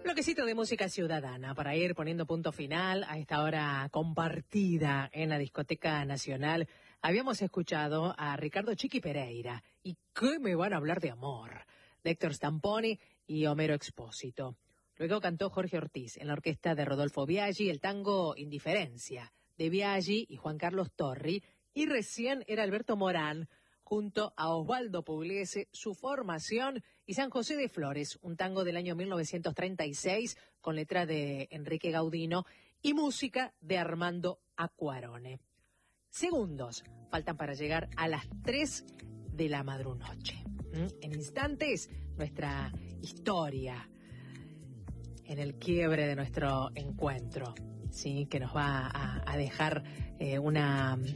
Bloquecito de música ciudadana para ir poniendo punto final a esta hora compartida en la Discoteca Nacional. Habíamos escuchado a Ricardo Chiqui Pereira. ¿Y qué me van a hablar de amor? De Héctor Stamponi y Homero Expósito. Luego cantó Jorge Ortiz en la orquesta de Rodolfo Biaggi el tango Indiferencia de Biaggi y Juan Carlos Torri. Y recién era Alberto Morán junto a Osvaldo Pugliese, Su formación, y San José de Flores, un tango del año 1936 con letra de Enrique Gaudino y música de Armando Acquarone. Segundos faltan para llegar a las 3 de la madrunoche. En instantes, nuestra historia en el quiebre de nuestro encuentro, ¿sí? Que nos va a dejar una